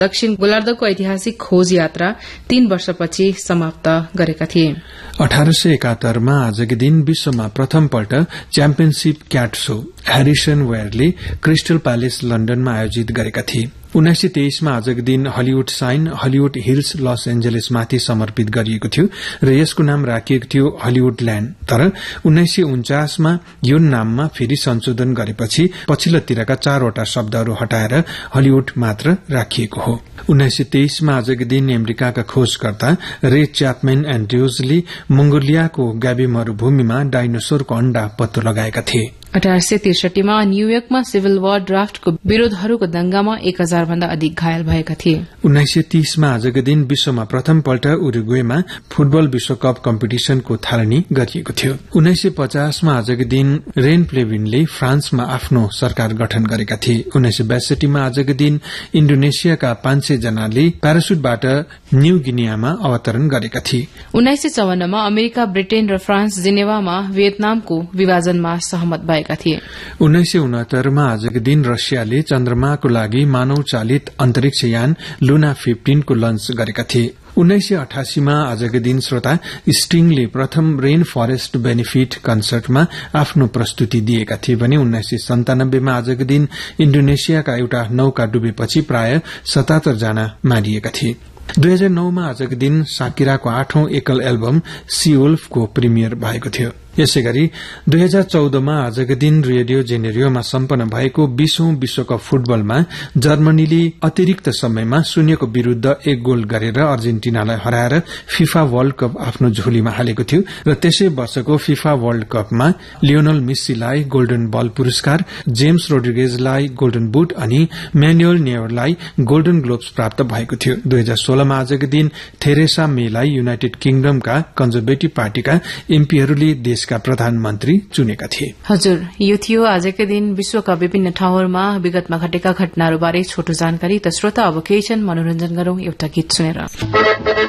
दक्षिण गोलार्धको ऐतिहासिक खोज यात्रा 3 वर्षपछि समाप्त गरेका थिए। 1871 मा आजकै दिन विश्वमा प्रथम पल्ट championship CAT show Harrison वेयरले crystal palace लन्डनमा आयोजित गरेका थिए। 1923 मा आजको दिन Hollywood sign Hollywood hills loss एन्जलिसमाथि समर्पित गरिएको थियो र यसको नाम राखिएको थियो हलिउड ल्याण्ड। तर 1949 मा यो नाममा फेरि संशोधन गरेपछि पछिल्लोतिरका 4 वटा शब्दहरू हटाएर हलिउड मात्र राखिएको हो। 1923 मा आजको दिन अमेरिकाका खोजकर्ता रे च्यापम्यान एन्ड्र्यूजले मंगोलियाको ग्याबी मरूभूमिमा डाइनोसोरको अण्डा पत्तो लगाएका थिए। 1863 मा न्यूयोर्कमा सिभिल वार ड्राफ्टको विरोधहरूको दंगामा 1000 भन्दा अधिक घायल भएका थिए। 1930 मा आजको दिन विश्वमा प्रथम पल्ट उरुग्वेमा फुटबल विश्वकप कम्पिटिशनको थालनी गरिएको थियो। 1950 मा आजको दिन रेन प्लेविनले फ्रान्समा आफ्नो सरकार गठन गरेका थिए। 1962 मा आजको दिन इन्डोनेसियाका 500 जनाले प्याराशुटबाट न्यू गिनियामा अवतरण गरेका थिए। 1954 मा अमेरिका, ब्रिटेन र फ्रान्स जेनेवामा भियतनामको विभाजनमा सहमत भएका थिए। 1969 मा आजको दिन रसियाले चन्द्रमाको लागि मानव चालित अन्तरिक्ष यान लुना 15 को लन्च गरेका थिए। 1988 मा आजको दिन श्रोता स्टिङले प्रथम रेन फरेस्ट बेनिफिट कन्सर्टमा आफ्नो प्रस्तुति दिएका थिए भने 1997 मा आजको दिन इन्डोनेसियाका एउटा नौका डुबेपछि प्राय 77 जना मारिएका थिए। 2009 मा आजको दिन साकिराको 8औं एकल एल्बम सी वुल्फको प्रिमियर भएको थियो। यसैगरी 2014 मा आजको दिन रियो जेनेरियोमा सम्पन्न भएको 20औं विश्वकप फुटबलमा जर्मनीले अतिरिक्त समयमा 0 विरूद्ध 1 गोल गरेर अर्जेन्टिनालाई हराएर फिफा वर्ल्ड कप आफ्नो झोलीमा हालेको थियो र त्यसै वर्षको फिफा वर्ल्ड कपमा लियोनल मेस्सीलाई गोल्डन बल पुरस्कार, जेम्स रोड्रिगेजलाई गोल्डन बुट अनि म्यानुअल नेयरलाई गोल्डन ग्लोब्स प्राप्त भएको थियो। 2016 मा आजको दिन थेरेसा मेलाई युनाइटेड किङडमका कन्जर्भेटिभ पार्टीका एमपीहरूले देशका प्रधानमन्त्री चुनेका थिए। हजुर, यो थियो आजकै दिन विश्वका विभिन्न ठाउँहरूमा विगतमा घटेका घटनाहरूबारे छोटो जानकारी। त श्रोता, अब केही क्षण मनोरञ्जन गरौं एउटा गीत सुनेर।